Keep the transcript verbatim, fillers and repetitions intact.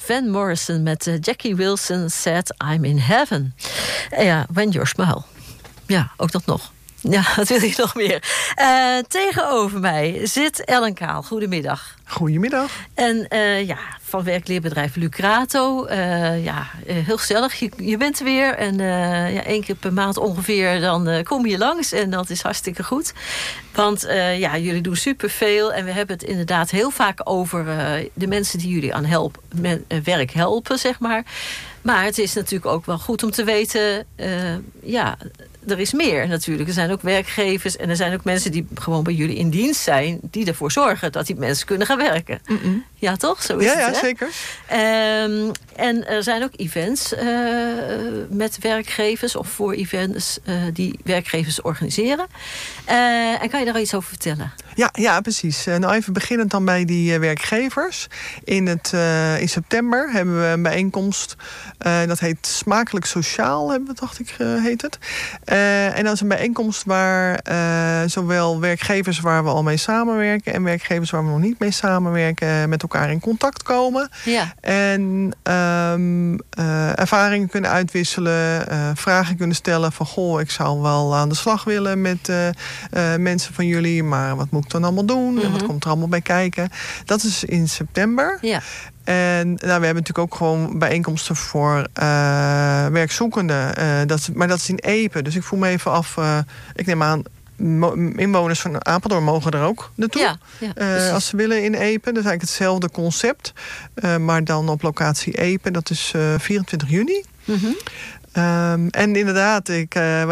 Van Morrison met uh, Jackie Wilson said I'm in heaven. Uh, ja, when you smile. Ja, ook dat nog. Ja, wat wil je nog meer? Uh, tegenover mij zit Ellen Kaal. Goedemiddag. Goedemiddag. En uh, ja, van werkleerbedrijf Lucrato. Uh, ja, uh, heel gezellig. Je, je bent er weer. En uh, ja, één keer per maand ongeveer dan uh, kom je langs. En dat is hartstikke goed. Want uh, ja, jullie doen superveel. En we hebben het inderdaad heel vaak over uh, de mensen die jullie aan help, men, uh, werk helpen, zeg maar. Maar het is natuurlijk ook wel goed om te weten, uh, ja, er is meer natuurlijk. Er zijn ook werkgevers en er zijn ook mensen die gewoon bij jullie in dienst zijn, die ervoor zorgen dat die mensen kunnen gaan werken. Mm-mm. Ja, toch? Zo is ja, het, ja, hè? zeker. Um, en er zijn ook events uh, met werkgevers of voor events uh, die werkgevers organiseren. Uh, en kan je daar iets over vertellen? Ja, ja, precies. Uh, nou, even beginnend dan bij die uh, werkgevers. In, het, uh, in september hebben we een bijeenkomst. Uh, dat heet Smakelijk Sociaal, hebben we, dacht ik, uh, heet het. Uh, en dat is een bijeenkomst waar uh, zowel werkgevers waar we al mee samenwerken en werkgevers waar we nog niet mee samenwerken met elkaar in contact komen. Ja. En um, uh, ervaringen kunnen uitwisselen, uh, vragen kunnen stellen van goh, ik zou wel aan de slag willen met uh, uh, mensen van jullie, maar wat moet ik dan allemaal doen? Mm-hmm. En wat komt er allemaal bij kijken? Dat is in september. Ja. En nou, we hebben natuurlijk ook gewoon bijeenkomsten voor uh, werkzoekenden. Uh, dat is, maar dat is in Epe. Dus ik voel me even af. Uh, ik neem aan, mo- inwoners van Apeldoorn mogen er ook naartoe. Ja, ja, uh, als ze willen in Epe. Dat is eigenlijk hetzelfde concept. Uh, maar dan op locatie Epe. Dat is uh, vierentwintig juni. Mm-hmm. Um, en inderdaad, ik... Uh,